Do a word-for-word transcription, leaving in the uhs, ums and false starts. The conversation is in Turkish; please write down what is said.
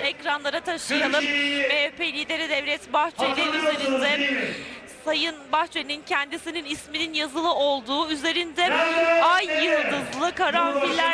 ekranlara taşıyalım. M H P lideri Devlet Bahçeli üzerinde Sayın Bahçeli'nin kendisinin isminin yazılı olduğu, üzerinde ay yıldızlı karanfiller